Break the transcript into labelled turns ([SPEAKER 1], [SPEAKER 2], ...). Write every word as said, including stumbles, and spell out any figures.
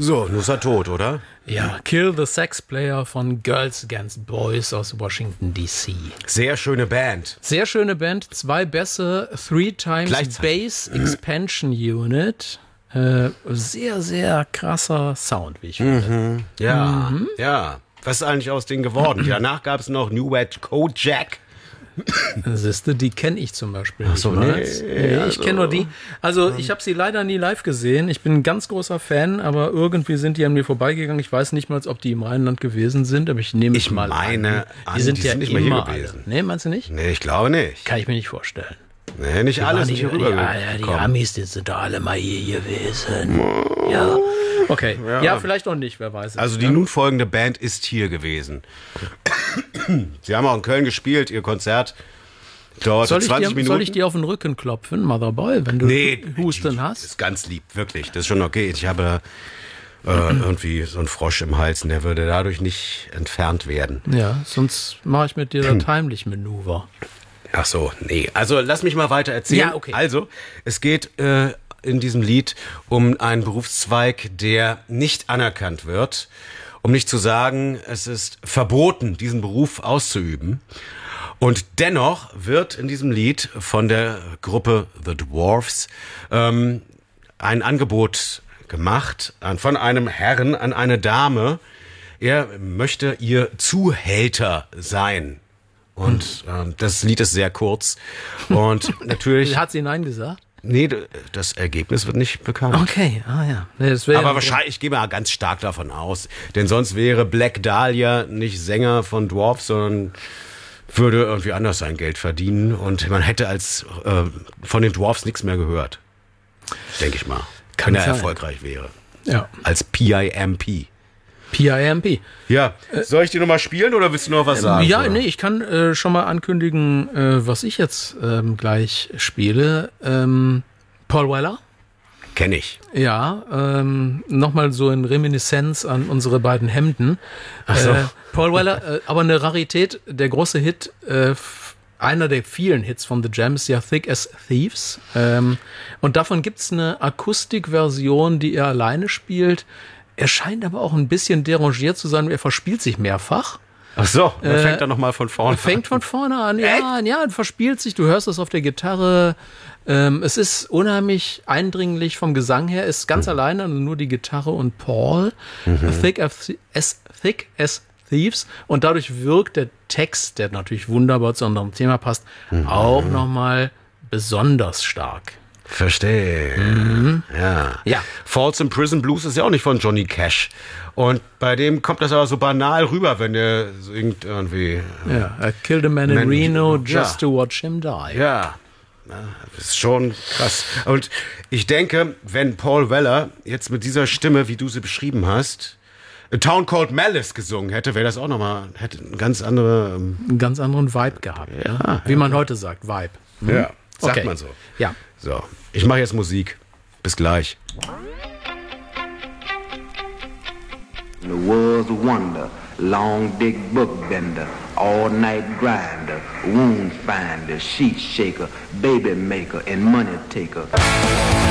[SPEAKER 1] So, nun ist er tot, oder?
[SPEAKER 2] Ja, Kill the Sex Player von Girls Against Boys aus Washington, D C
[SPEAKER 1] Sehr schöne Band.
[SPEAKER 2] Sehr schöne Band, zwei Bässe, Three Times Bass Expansion Unit. Äh, sehr, sehr krasser Sound, wie ich finde.
[SPEAKER 1] Mhm. Ja, mhm. ja. Was ist eigentlich aus denen geworden? Danach gab es noch New Age Kojak.
[SPEAKER 2] Siehste, die kenne ich zum Beispiel
[SPEAKER 1] Ach so,
[SPEAKER 2] nicht.
[SPEAKER 1] nee,
[SPEAKER 2] Nee,
[SPEAKER 1] also,
[SPEAKER 2] ich kenne nur die. Also ich habe sie leider nie live gesehen. Ich bin ein ganz großer Fan, aber irgendwie sind die an mir vorbeigegangen. Ich weiß nicht mal, ob die im Rheinland gewesen sind, aber ich nehme es mal
[SPEAKER 1] meine,
[SPEAKER 2] an. Die sind
[SPEAKER 1] die
[SPEAKER 2] ja
[SPEAKER 1] sind nicht
[SPEAKER 2] immer
[SPEAKER 1] mal hier gewesen.
[SPEAKER 2] alle. Nee, meinst du nicht?
[SPEAKER 1] Nee, ich glaube nicht.
[SPEAKER 2] Kann ich mir nicht vorstellen.
[SPEAKER 1] Nee, nicht
[SPEAKER 2] Die
[SPEAKER 1] alle
[SPEAKER 2] waren
[SPEAKER 1] sind
[SPEAKER 2] die,
[SPEAKER 1] hier
[SPEAKER 2] die,
[SPEAKER 1] rüber
[SPEAKER 2] ja, die Amis, die sind doch alle mal hier gewesen. Ja. Okay. Ja. ja, vielleicht auch nicht, wer weiß es.
[SPEAKER 1] Also die nun folgende Band ist hier gewesen. Sie haben auch in Köln gespielt, ihr Konzert dauerte
[SPEAKER 2] soll ich
[SPEAKER 1] zwanzig
[SPEAKER 2] dir,
[SPEAKER 1] Minuten.
[SPEAKER 2] Soll ich dir auf den Rücken klopfen, Motherboy, wenn du
[SPEAKER 1] nee,
[SPEAKER 2] Husten
[SPEAKER 1] das
[SPEAKER 2] hast?
[SPEAKER 1] ist ganz lieb, wirklich. Das ist schon okay. Ich habe äh, irgendwie so einen Frosch im Hals, und der würde dadurch nicht entfernt werden.
[SPEAKER 2] Ja, sonst mache ich mit dir das Heimlich-Manöver.
[SPEAKER 1] Ach so, nee. Also lass mich mal weiter erzählen.
[SPEAKER 2] Ja, okay.
[SPEAKER 1] Also, es geht äh, in diesem Lied um einen Berufszweig, der nicht anerkannt wird. Um nicht zu sagen, es ist verboten, diesen Beruf auszuüben. Und dennoch wird in diesem Lied von der Gruppe The Dwarfs ähm, ein Angebot gemacht an, von einem Herrn an eine Dame. Er möchte ihr Zuhälter sein. Und ähm, das Lied ist sehr kurz. Und natürlich...
[SPEAKER 2] Hat sie Nein gesagt?
[SPEAKER 1] Nee, das Ergebnis wird nicht bekannt.
[SPEAKER 2] Okay, ah ja. Nee, das wär
[SPEAKER 1] Aber
[SPEAKER 2] ja
[SPEAKER 1] wahrscheinlich, ich gehe mal ganz stark davon aus. Denn sonst wäre Black Dahlia nicht Sänger von Dwarfs, sondern würde irgendwie anders sein Geld verdienen. Und man hätte als äh, von den Dwarfs nichts mehr gehört. Denke ich mal.
[SPEAKER 2] Kann
[SPEAKER 1] wenn er
[SPEAKER 2] sein.
[SPEAKER 1] erfolgreich wäre.
[SPEAKER 2] Ja.
[SPEAKER 1] Als P I M P.
[SPEAKER 2] P I M P.
[SPEAKER 1] Ja, soll ich dir nochmal spielen oder willst du noch was sagen?
[SPEAKER 2] Ja,
[SPEAKER 1] oder?
[SPEAKER 2] nee, ich kann äh, schon mal ankündigen, äh, was ich jetzt ähm, gleich spiele. Ähm, Paul Weller.
[SPEAKER 1] Kenn ich.
[SPEAKER 2] Ja, ähm, nochmal so in Reminiszenz an unsere beiden Hemden.
[SPEAKER 1] Ach so.
[SPEAKER 2] Äh, Paul Weller, äh, aber eine Rarität, der große Hit, äh, einer der vielen Hits von The Jam ist ja Thick as Thieves. Ähm, und davon gibt's eine Akustikversion, die er alleine spielt. Er scheint aber auch ein bisschen derangiert zu sein. Er verspielt sich mehrfach.
[SPEAKER 1] Ach so, er
[SPEAKER 2] Äh,
[SPEAKER 1] fängt dann nochmal von vorne
[SPEAKER 2] Fängt von vorne an, ja, ja, verspielt sich. Du hörst es auf der Gitarre. Ähm, es ist unheimlich eindringlich vom Gesang her. Ist ganz mhm. alleine, also nur die Gitarre und Paul. Mhm. Thick as, as, thick as Thieves. Und dadurch wirkt der Text, der natürlich wunderbar zu unserem Thema passt, mhm. auch nochmal besonders stark.
[SPEAKER 1] Verstehe.
[SPEAKER 2] Mhm.
[SPEAKER 1] Ja.
[SPEAKER 2] Ja.
[SPEAKER 1] Falls in Prison Blues ist ja auch nicht von Johnny Cash. Und bei dem kommt das aber so banal rüber, wenn der singt irgendwie.
[SPEAKER 2] Ja, I killed a man in
[SPEAKER 1] Man,
[SPEAKER 2] Reno just
[SPEAKER 1] ja.
[SPEAKER 2] to watch him die.
[SPEAKER 1] Ja. Das ist schon krass. Und ich denke, wenn Paul Weller jetzt mit dieser Stimme, wie du sie beschrieben hast, A Town Called Malice gesungen hätte, wäre das auch nochmal, hätte eine ganz andere... Ähm
[SPEAKER 2] einen ganz anderen Vibe gehabt. Ja, ne? Wie
[SPEAKER 1] ja.
[SPEAKER 2] man heute sagt, Vibe. Hm?
[SPEAKER 1] Ja, sagt
[SPEAKER 2] okay.
[SPEAKER 1] man so.
[SPEAKER 2] Ja.
[SPEAKER 1] So, ich mache jetzt Musik. Bis gleich.
[SPEAKER 3] The world's a wonder, long big book bender, all night grinder, wound finder, sheet shaker, baby maker, and money taker.